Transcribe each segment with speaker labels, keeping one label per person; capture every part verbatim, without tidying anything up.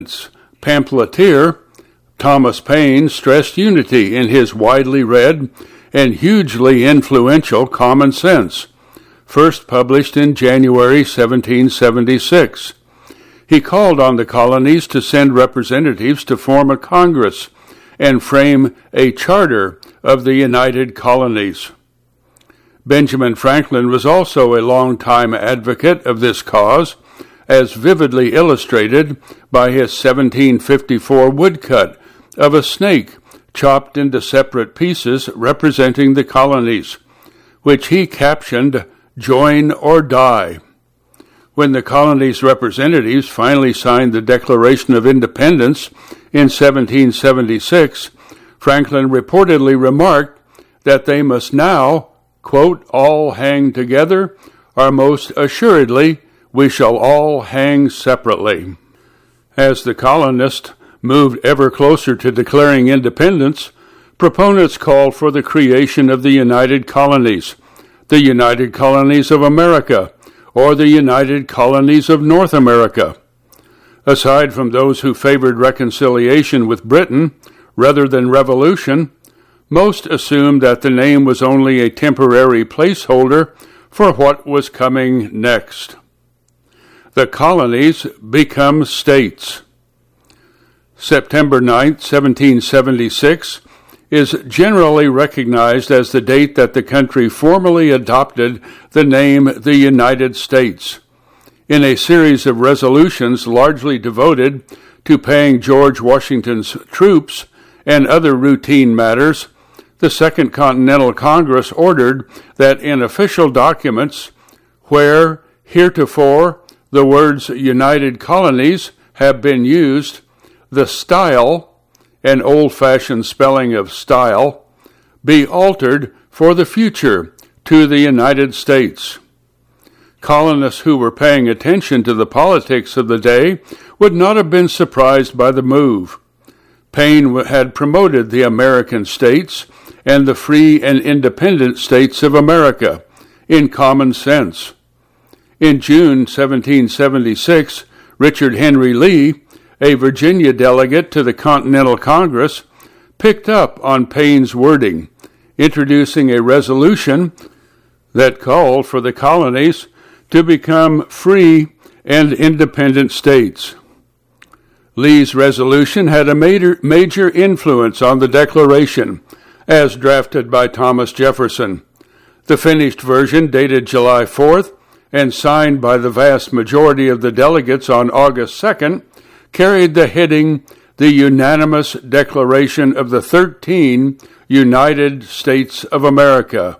Speaker 1: pamphleteer Thomas Paine stressed unity in his widely read and hugely influential Common Sense, first published in January seventeen seventy-six. He called on the colonies to send representatives to form a Congress and frame a charter of the United Colonies. Benjamin Franklin was also a longtime advocate of this cause, as vividly illustrated by his seventeen fifty-four woodcut of a snake chopped into separate pieces representing the colonies, which he captioned, "Join or Die." When the colonies' representatives finally signed the Declaration of Independence in seventeen seventy-six, Franklin reportedly remarked that they must now, quote, "all hang together, or most assuredly we shall all hang separately." As the colonists moved ever closer to declaring independence, proponents called for the creation of the United Colonies, the United Colonies of America, or the United Colonies of North America. Aside from those who favored reconciliation with Britain rather than revolution, most assumed that the name was only a temporary placeholder for what was coming next. The colonies become states. September ninth, seventeen seventy-six, is generally recognized as the date that the country formally adopted the name the United States. In a series of resolutions largely devoted to paying George Washington's troops and other routine matters, the Second Continental Congress ordered that in official documents where heretofore the words United Colonies have been used, the style, an old-fashioned spelling of style, be altered for the future to the United States. Colonists who were paying attention to the politics of the day would not have been surprised by the move. Paine had promoted the American states and the free and independent states of America in Common Sense. In June seventeen seventy-six, Richard Henry Lee, a Virginia delegate to the Continental Congress, picked up on Paine's wording, introducing a resolution that called for the colonies to become free and independent states. Lee's resolution had a major, major influence on the Declaration, as drafted by Thomas Jefferson. The finished version, dated July fourth and signed by the vast majority of the delegates on August second, carried the heading, "The Unanimous Declaration of the Thirteen United States of America."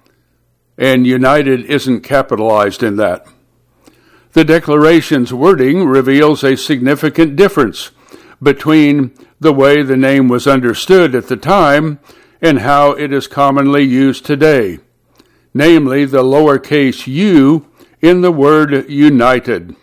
Speaker 1: And United isn't capitalized in that. The Declaration's wording reveals a significant difference between the way the name was understood at the time and how it is commonly used today, namely the lowercase u in the word united.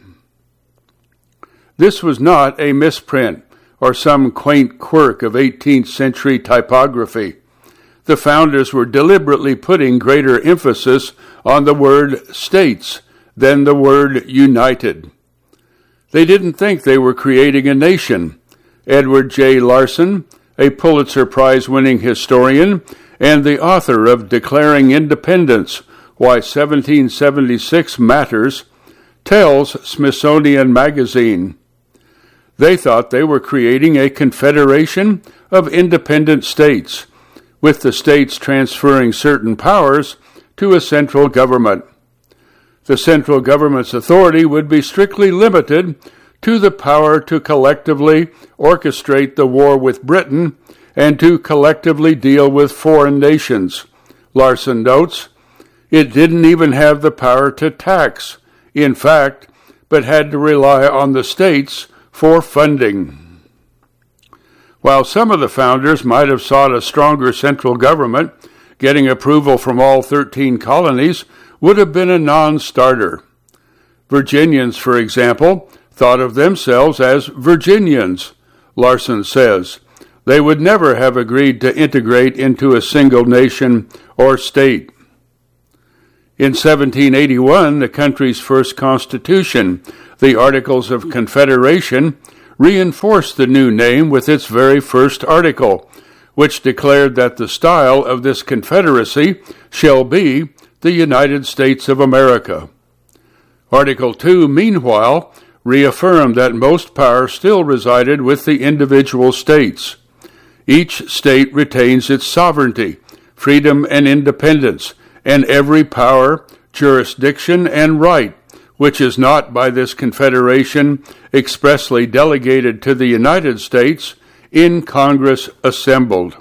Speaker 1: This was not a misprint or some quaint quirk of eighteenth century typography. The founders were deliberately putting greater emphasis on the word states than the word united. They didn't think they were creating a nation. Edward J. Larson, a Pulitzer Prize-winning historian and the author of Declaring Independence, Why seventeen seventy-six Matters, tells Smithsonian Magazine. They thought they were creating a confederation of independent states, with the states transferring certain powers to a central government. The central government's authority would be strictly limited to the power to collectively orchestrate the war with Britain and to collectively deal with foreign nations. Larson notes, it didn't even have the power to tax, in fact, but had to rely on the states for funding. While some of the founders might have sought a stronger central government, getting approval from all thirteen colonies would have been a non-starter. Virginians, for example, thought of themselves as Virginians, Larson says. They would never have agreed to integrate into a single nation or state. In seventeen eighty-one, the country's first constitution, the Articles of Confederation, reinforced the new name with its very first article, which declared that the style of this confederacy shall be the United States of America. Article two, meanwhile, reaffirmed that most power still resided with the individual states. Each state retains its sovereignty, freedom, and independence, and every power, jurisdiction, and right, which is not by this confederation expressly delegated to the United States, in Congress assembled.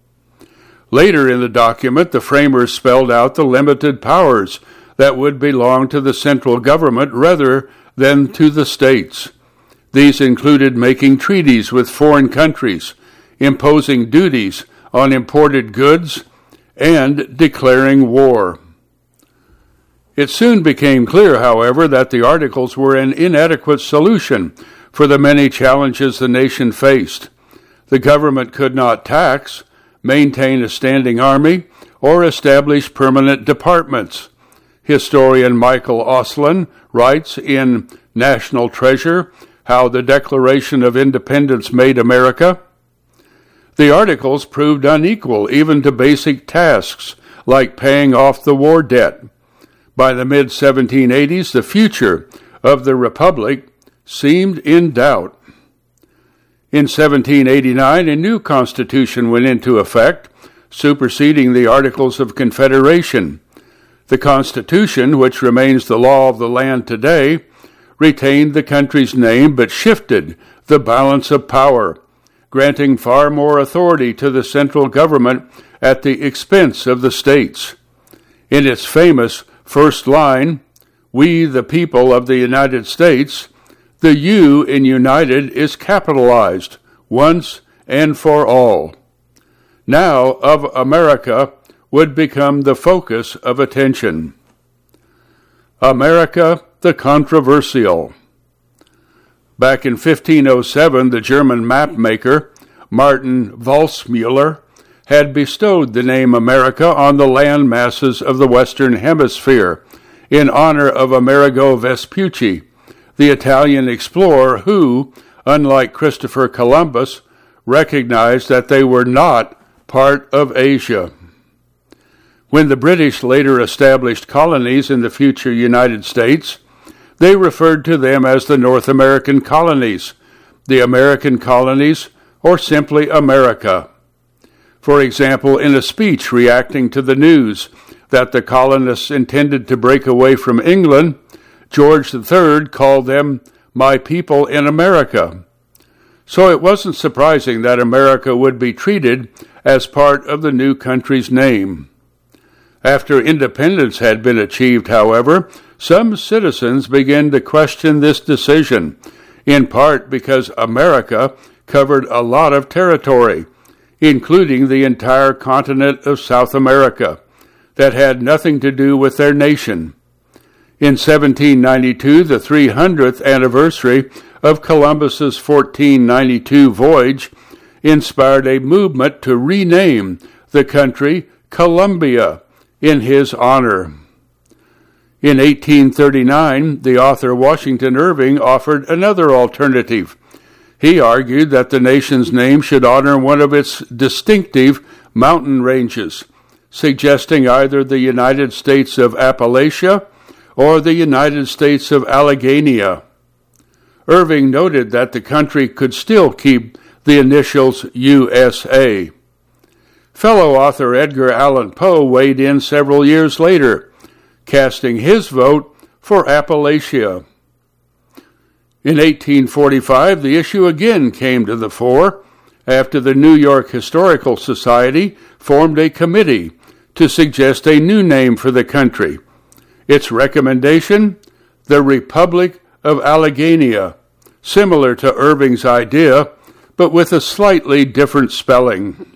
Speaker 1: Later in the document, the framers spelled out the limited powers that would belong to the central government rather than to the states. These included making treaties with foreign countries, imposing duties on imported goods, and declaring war. It soon became clear, however, that the Articles were an inadequate solution for the many challenges the nation faced. The government could not tax, maintain a standing army, or establish permanent departments. Historian Michael Auslin writes in National Treasure, How the Declaration of Independence Made America. The Articles proved unequal even to basic tasks like paying off the war debt. By the mid seventeen eighties, the future of the Republic seemed in doubt. In seventeen eighty-nine, a new constitution went into effect, superseding the Articles of Confederation. The Constitution, which remains the law of the land today, retained the country's name but shifted the balance of power, granting far more authority to the central government at the expense of the states. In its famous first line, "We, the people of the United States," the U in United is capitalized once and for all. Now, of America would become the focus of attention. America the Controversial. Back in fifteen oh seven, the German mapmaker Martin Waldseemüller had bestowed the name America on the land masses of the Western Hemisphere in honor of Amerigo Vespucci, the Italian explorer who, unlike Christopher Columbus, recognized that they were not part of Asia. When the British later established colonies in the future United States, they referred to them as the North American colonies, the American colonies, or simply America. For example, in a speech reacting to the news that the colonists intended to break away from England, George the Third called them "my people in America." So it wasn't surprising that America would be treated as part of the new country's name. After independence had been achieved, however, some citizens began to question this decision, in part because America covered a lot of territory, including the entire continent of South America, that had nothing to do with their nation. In seventeen ninety-two, the three hundredth anniversary of Columbus's fourteen ninety-two voyage inspired a movement to rename the country Columbia in his honor. In eighteen thirty-nine, the author Washington Irving offered another alternative. He argued that the nation's name should honor one of its distinctive mountain ranges, suggesting either the United States of Appalachia or the United States of Allegheny. Irving noted that the country could still keep the initials U S A. Fellow author Edgar Allan Poe weighed in several years later, casting his vote for Appalachia. In eighteen forty-five, the issue again came to the fore after the New York Historical Society formed a committee to suggest a new name for the country. Its recommendation, the Republic of Allegheny, similar to Irving's idea, but with a slightly different spelling.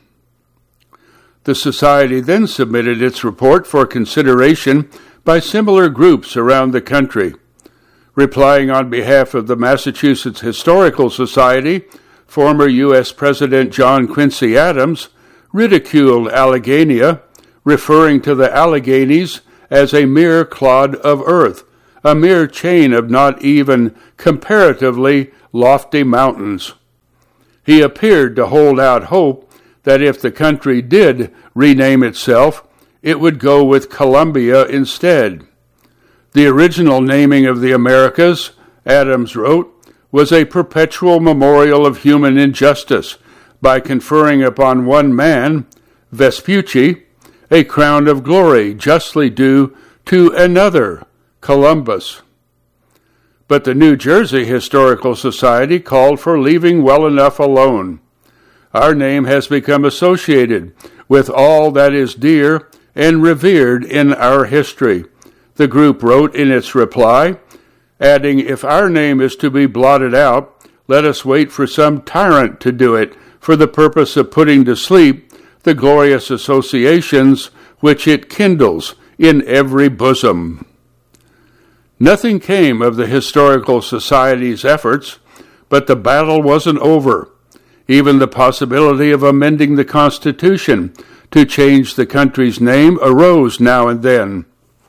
Speaker 1: The Society then submitted its report for consideration by similar groups around the country. Replying on behalf of the Massachusetts Historical Society, former U S President John Quincy Adams ridiculed Allegheny, referring to the Alleghenies as a mere clod of earth, a mere chain of not even comparatively lofty mountains. He appeared to hold out hope that if the country did rename itself, it would go with Columbia instead. The original naming of the Americas, Adams wrote, was a perpetual memorial of human injustice by conferring upon one man, Vespucci, a crown of glory justly due to another, Columbus. But the New Jersey Historical Society called for leaving well enough alone. Our name has become associated with all that is dear and revered in our history, the group wrote in its reply, adding, if our name is to be blotted out, let us wait for some tyrant to do it for the purpose of putting to sleep the glorious associations which it kindles in every bosom. Nothing came of the Historical Society's efforts, but the battle wasn't over. Even the possibility of amending the Constitution to change the country's name arose now and then.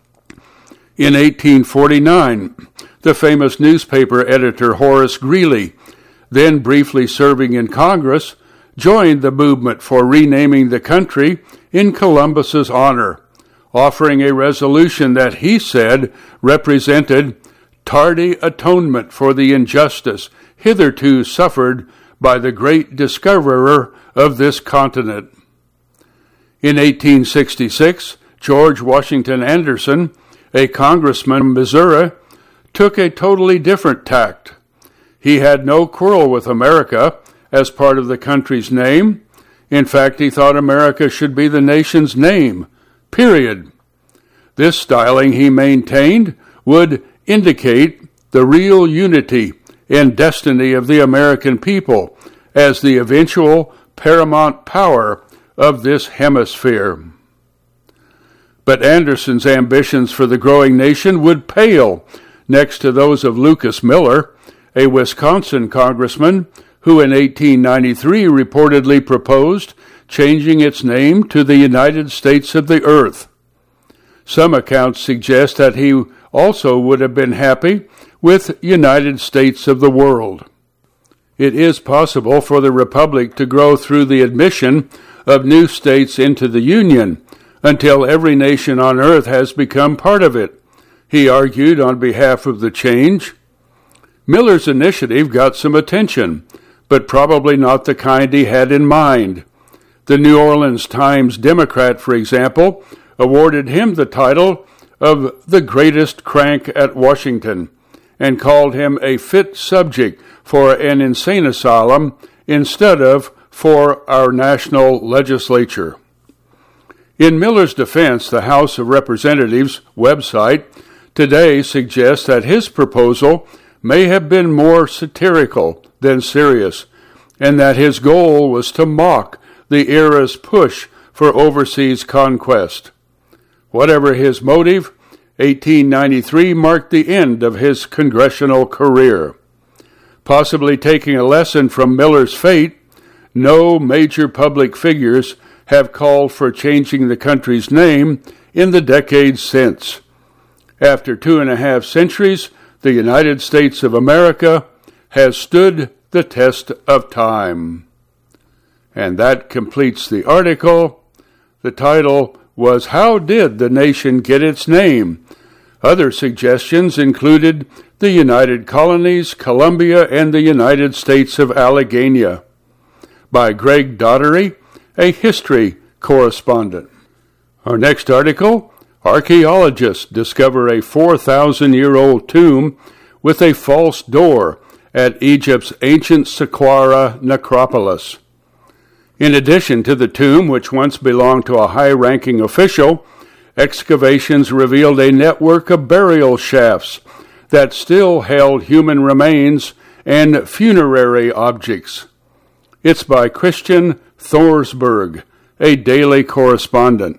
Speaker 1: In eighteen forty-nine, the famous newspaper editor Horace Greeley, then briefly serving in Congress, joined the movement for renaming the country in Columbus's honor, offering a resolution that he said represented tardy atonement for the injustice hitherto suffered by the great discoverer of this continent. In eighteen sixty-six, George Washington Anderson, a congressman from Missouri, took a totally different tact. He had no quarrel with America as part of the country's name. In fact, he thought America should be the nation's name, period. This styling, he maintained, would indicate the real unity and destiny of the American people as the eventual paramount power of this hemisphere. But Anderson's ambitions for the growing nation would pale next to those of Lucas Miller, a Wisconsin congressman who in eighteen ninety-three reportedly proposed changing its name to the United States of the Earth. Some accounts suggest that he also would have been happy with United States of the World. It is possible for the Republic to grow through the admission of new states into the Union until every nation on earth has become part of it, he argued on behalf of the change. Miller's initiative got some attention, but probably not the kind he had in mind. The New Orleans Times-Democrat, for example, awarded him the title of the greatest crank at Washington and called him a fit subject for an insane asylum instead of for our national legislature. In Miller's defense, the House of Representatives website today suggests that his proposal may have been more satirical than serious, and that his goal was to mock the era's push for overseas conquest. Whatever his motive, eighteen ninety-three marked the end of his congressional career. Possibly taking a lesson from Miller's fate, no major public figures have called for changing the country's name in the decades since. After two and a half centuries, the United States of America has stood the test of time. And that completes the article. The title was, How Did the Nation Get Its Name? Other suggestions included the United Colonies, Columbia, and the United States of Allegheny, by Greg Daugherty, a history correspondent. Our next article, archaeologists discover a four thousand year old tomb with a false door at Egypt's ancient Saqqara necropolis. In addition to the tomb, which once belonged to a high-ranking official, excavations revealed a network of burial shafts that still held human remains and funerary objects. It's by Christian Thorsberg, a daily correspondent.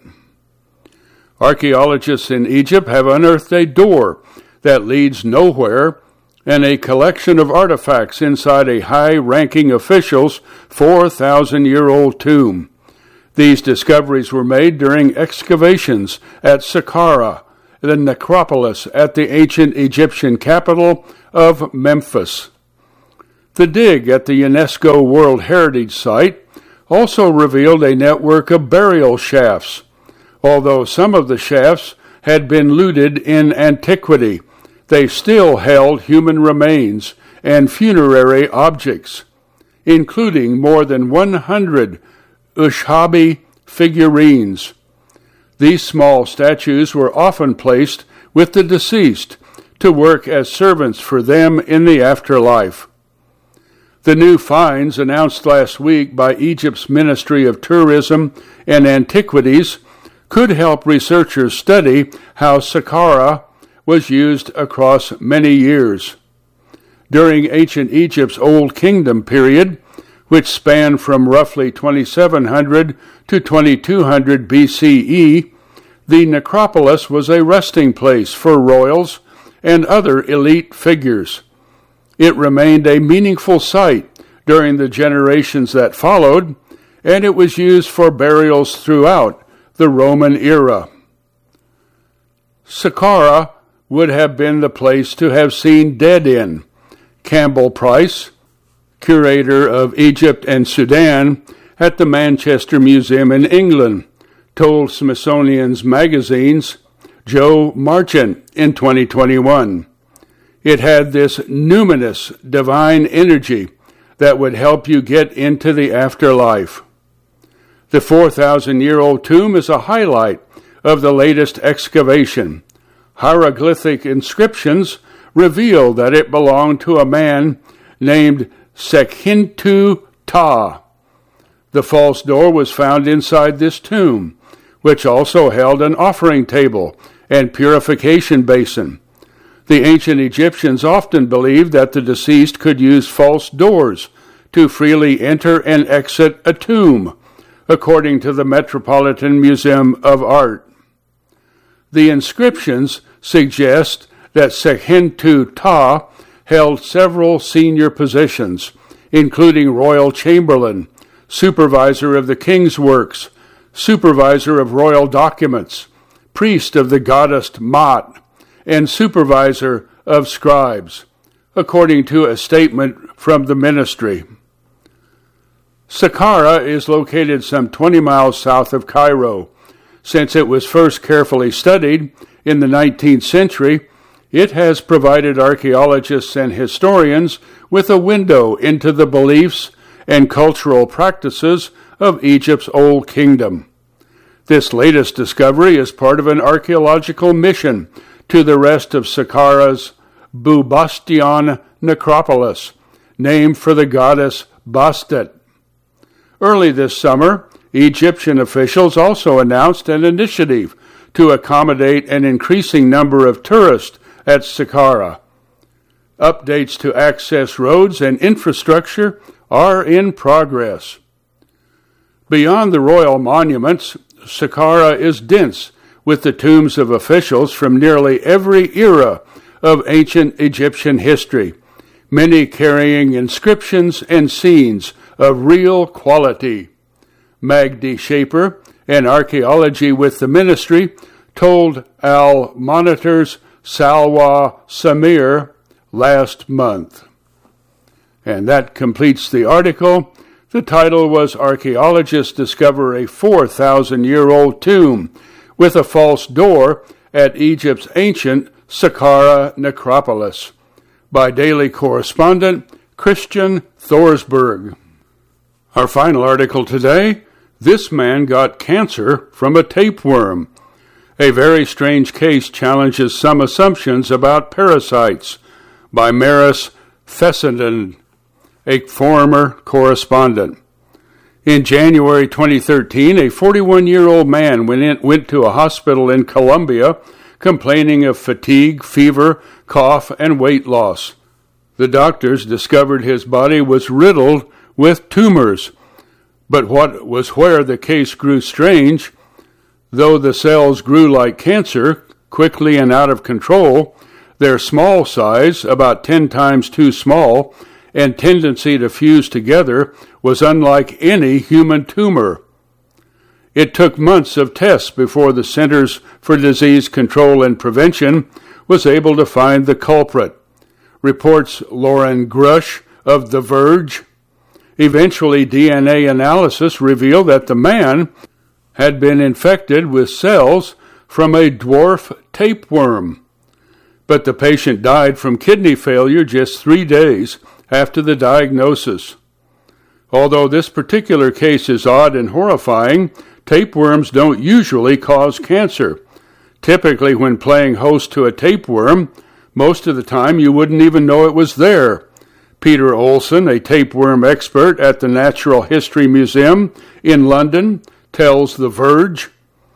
Speaker 1: Archaeologists in Egypt have unearthed a door that leads nowhere and a collection of artifacts inside a high-ranking official's four thousand year old tomb. These discoveries were made during excavations at Saqqara, the necropolis at the ancient Egyptian capital of Memphis. The dig at the UNESCO World Heritage Site also revealed a network of burial shafts. Although some of the shafts had been looted in antiquity, they still held human remains and funerary objects, including more than one hundred Ushabti figurines. These small statues were often placed with the deceased to work as servants for them in the afterlife. The new finds announced last week by Egypt's Ministry of Tourism and Antiquities could help researchers study how Saqqara was used across many years. During ancient Egypt's Old Kingdom period, which spanned from roughly twenty-seven hundred to twenty-two hundred B C E, the necropolis was a resting place for royals and other elite figures. It remained a meaningful site during the generations that followed, and it was used for burials throughout the Roman era. Saqqara would have been the place to have seen dead in. Campbell Price, curator of Egypt and Sudan at the Manchester Museum in England, told Smithsonian's Magazine's Joe Marchant in twenty twenty-one. It had this numinous divine energy that would help you get into the afterlife. The four thousand year old tomb is a highlight of the latest excavation. Hieroglyphic inscriptions reveal that it belonged to a man named Sekhintu Ta. The false door was found inside this tomb, which also held an offering table and purification basin. The ancient Egyptians often believed that the deceased could use false doors to freely enter and exit a tomb, according to the Metropolitan Museum of Art. The inscriptions suggest that Sekhintu Ta held several senior positions, including royal chamberlain, supervisor of the king's works, supervisor of royal documents, priest of the goddess Maat, and supervisor of scribes, according to a statement from the ministry. Saqqara is located some twenty miles south of Cairo. Since it was first carefully studied in the nineteenth century, it has provided archaeologists and historians with a window into the beliefs and cultural practices of Egypt's Old Kingdom. This latest discovery is part of an archaeological mission to the rest of Saqqara's Bubastion necropolis, named for the goddess Bastet. Early this summer, Egyptian officials also announced an initiative to accommodate an increasing number of tourists at Saqqara. Updates to access roads and infrastructure are in progress. Beyond the royal monuments, Saqqara is dense with the tombs of officials from nearly every era of ancient Egyptian history, many carrying inscriptions and scenes of real quality. Magdi Shaper, an archaeology with the ministry, told Al Monitor's Salwa Samir last month. And that completes the article. The title was Archaeologists Discover a four thousand year old Tomb with a False Door at Egypt's Ancient Saqqara Necropolis, by daily correspondent Christian Thorsberg. Our final article today, This Man Got Cancer from a Tapeworm. A very strange case challenges some assumptions about parasites, by Maris Fessenden, a former correspondent. In January twenty thirteen, a forty-one year old man went, in, went to a hospital in Colombia complaining of fatigue, fever, cough, and weight loss. The doctors discovered his body was riddled with tumors. But what was where the case grew strange, though the cells grew like cancer, quickly and out of control, their small size, about ten times too small, and tendency to fuse together was unlike any human tumor. It took months of tests before the Centers for Disease Control and Prevention was able to find the culprit, reports Lauren Grush of The Verge. Eventually, D N A analysis revealed that the man had been infected with cells from a dwarf tapeworm. But the patient died from kidney failure just three days after the diagnosis. Although this particular case is odd and horrifying, tapeworms don't usually cause cancer. Typically, when playing host to a tapeworm, most of the time you wouldn't even know it was there. Peter Olson, a tapeworm expert at the Natural History Museum in London, tells The Verge.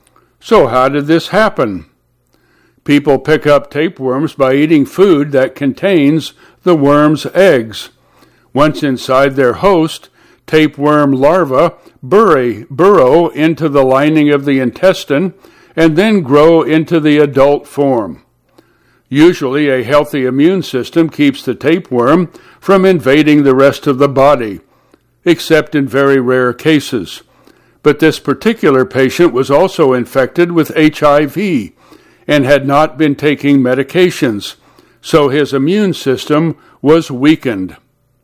Speaker 1: So how did this happen? People pick up tapeworms by eating food that contains the worm's eggs. Once inside their host, tapeworm larvae burrow, burrow into the lining of the intestine and then grow into the adult form. Usually, a healthy immune system keeps the tapeworm from invading the rest of the body, except in very rare cases. But this particular patient was also infected with H I V and had not been taking medications, so his immune system was weakened.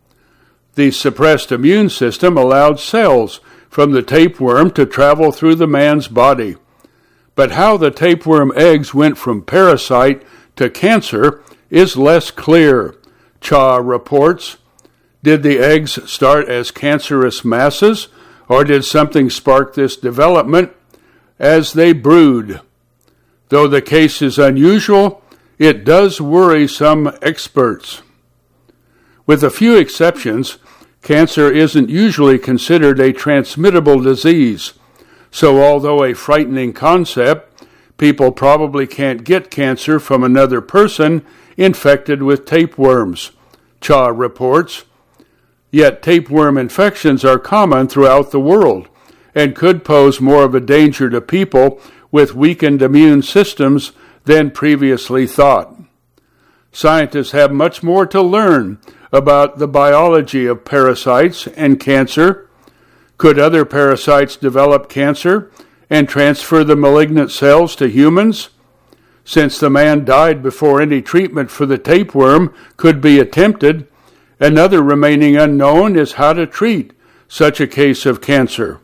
Speaker 1: The suppressed immune system allowed cells from the tapeworm to travel through the man's body. But how the tapeworm eggs went from parasite to cancer is less clear, Cha reports. Did the eggs start as cancerous masses, or did something spark this development as they brood? Though the case is unusual, it does worry some experts. With a few exceptions, cancer isn't usually considered a transmittable disease, so although a frightening concept, people probably can't get cancer from another person infected with tapeworms, Cha reports. Yet tapeworm infections are common throughout the world and could pose more of a danger to people with weakened immune systems than previously thought. Scientists have much more to learn about the biology of parasites and cancer. Could other parasites develop cancer and transfer the malignant cells to humans? Since the man died before any treatment for the tapeworm could be attempted, another remaining unknown is how to treat such a case of cancer.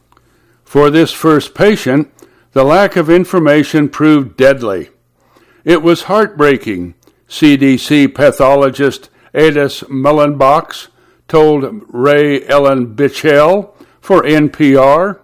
Speaker 1: For this first patient, the lack of information proved deadly. It was heartbreaking, C D C pathologist Adis Mullenbach told Ray Ellen Bichel for N P R.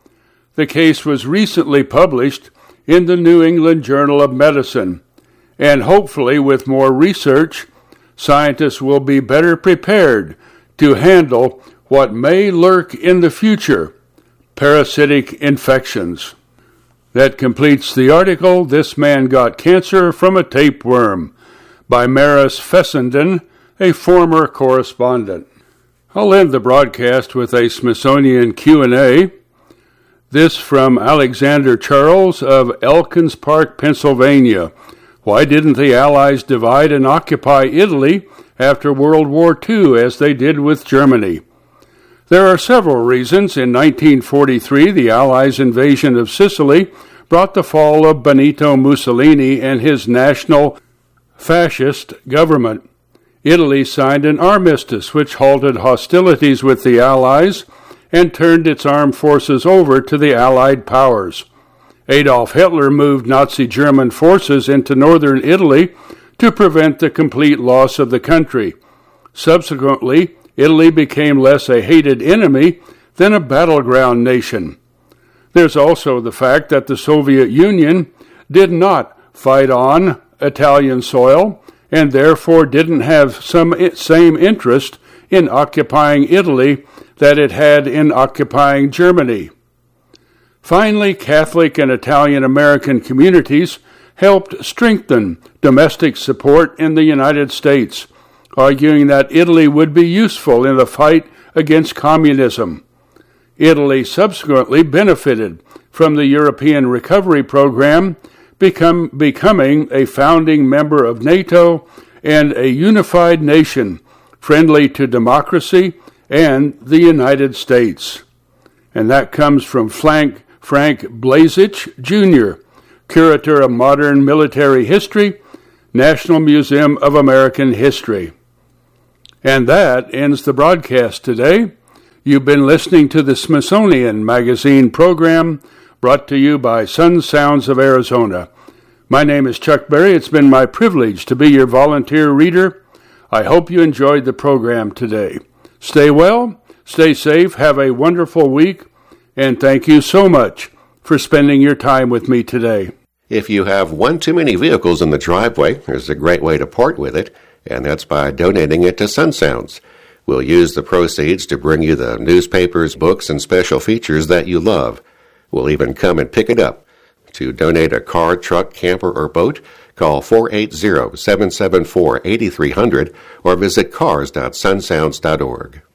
Speaker 1: The case was recently published in the New England Journal of Medicine, and hopefully with more research, scientists will be better prepared to handle what may lurk in the future, parasitic infections. That completes the article, This Man Got Cancer from a Tapeworm, by Maris Fessenden, a former correspondent. I'll end the broadcast with a Smithsonian Q and A. This from Alexander Charles of Elkins Park, Pennsylvania. Why didn't the Allies divide and occupy Italy after World War Two as they did with Germany? There are several reasons. In nineteen forty-three, the Allies' invasion of Sicily brought the fall of Benito Mussolini and his national fascist government. Italy signed an armistice which halted hostilities with the Allies and turned its armed forces over to the Allied powers. Adolf Hitler moved Nazi German forces into northern Italy to prevent the complete loss of the country. Subsequently, Italy became less a hated enemy than a battleground nation. There's also the fact that the Soviet Union did not fight on Italian soil and therefore didn't have some same interest in occupying Italy that it had in occupying Germany. Finally, Catholic and Italian American communities helped strengthen domestic support in the United States, arguing that Italy would be useful in the fight against communism. Italy subsequently benefited from the European Recovery Program, become, becoming a founding member of NATO and a unified nation friendly to democracy and the United States. And that comes from Frank, Frank Blazich, Junior, Curator of Modern Military History, National Museum of American History. And that ends the broadcast today. You've been listening to the Smithsonian Magazine program, brought to you by Sun Sounds of Arizona. My name is Chuck Berry. It's been my privilege to be your volunteer reader. I hope you enjoyed the program today. Stay well, stay safe, have a wonderful week, and thank you so much for spending your time with me today.
Speaker 2: If you have one too many vehicles in the driveway, there's a great way to part with it, and that's by donating it to Sun Sounds. We'll use the proceeds to bring you the newspapers, books, and special features that you love. We'll even come and pick it up. To donate a car, truck, camper, or boat, call four eight zero, seven seven four, eight three zero zero or visit cars dot sun sounds dot org.